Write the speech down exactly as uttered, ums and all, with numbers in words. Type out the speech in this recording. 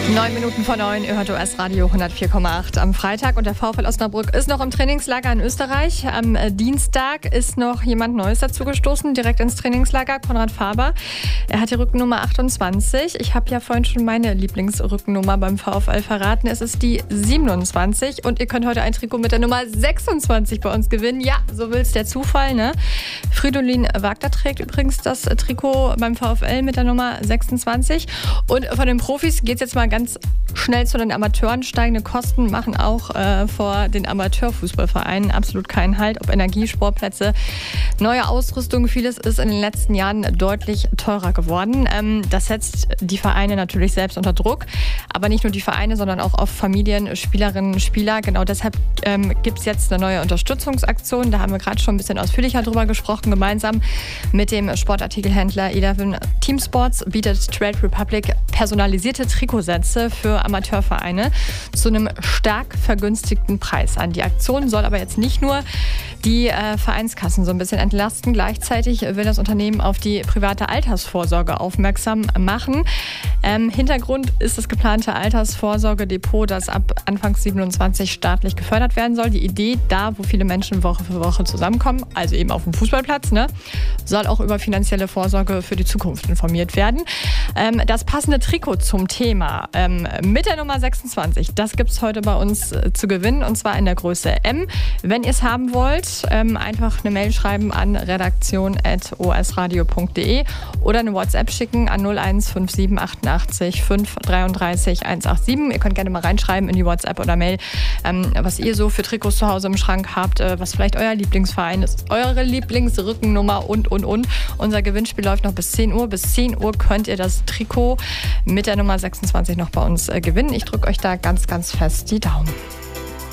Neun Minuten vor neun, ihr hört O S Radio hundertvier Komma acht am Freitag und der VfL Osnabrück ist noch im Trainingslager in Österreich. Am Dienstag ist noch jemand Neues dazugestoßen, direkt ins Trainingslager, Konrad Faber. Er hat die Rückennummer achtundzwanzig. Ich habe ja vorhin schon meine Lieblingsrückennummer beim VfL verraten. Es ist die siebenundzwanzig und ihr könnt heute ein Trikot mit der Nummer sechsundzwanzig bei uns gewinnen. Ja, so will es der Zufall, ne? Fridolin Wagner trägt übrigens das Trikot beim VfL mit der Nummer sechsundzwanzig. Und von den Profis geht es jetzt mal ganz Ganz schnell zu den Amateuren. Steigende Kosten machen auch äh, vor den Amateurfußballvereinen absolut keinen Halt. Ob Energie, Sportplätze, neue Ausrüstung, vieles ist in den letzten Jahren deutlich teurer geworden. Ähm, das setzt die Vereine natürlich selbst unter Druck. Aber nicht nur die Vereine, sondern auch auf Familien, Spielerinnen und Spieler. Genau deshalb ähm, gibt es jetzt eine neue Unterstützungsaktion. Da haben wir gerade schon ein bisschen ausführlicher drüber gesprochen. Gemeinsam mit dem Sportartikelhändler Eleven Team Sports bietet Trade Republic personalisierte Trikotsätze für Amateurvereine zu einem stark vergünstigten Preis an. Die Aktion soll aber jetzt nicht nur die äh, Vereinskassen so ein bisschen entlasten. Gleichzeitig will das Unternehmen auf die private Altersvorsorge aufmerksam machen. Ähm, Hintergrund ist das geplante Altersvorsorgedepot, das ab Anfang siebenundzwanzig staatlich gefördert werden soll. Die Idee, da wo viele Menschen Woche für Woche zusammenkommen, also eben auf dem Fußballplatz, ne, soll auch über finanzielle Vorsorge für die Zukunft informiert werden. Ähm, das passende Trikot zum Thema ähm, mit der Nummer sechsundzwanzig, das gibt es heute bei uns äh, zu gewinnen, und zwar in der Größe M. Wenn ihr es haben wollt, ähm, einfach eine Mail schreiben an redaktion at osradio punkt de oder eine WhatsApp schicken an null eins fünf sieben achtundachtzig fünf dreiunddreißig hundertsiebenundachtzig. Ihr könnt gerne mal reinschreiben in die WhatsApp oder Mail, ähm, was ihr so für Trikots zu Hause im Schrank habt, äh, was vielleicht euer Lieblingsverein ist, eure Lieblingsrückennummer und, und, und. Unser Gewinnspiel läuft noch bis zehn Uhr. Bis zehn Uhr könnt ihr das Trikot mit der Nummer sechsundzwanzig noch bei uns äh, gewinnen. Ich drücke euch da ganz, ganz fest die Daumen.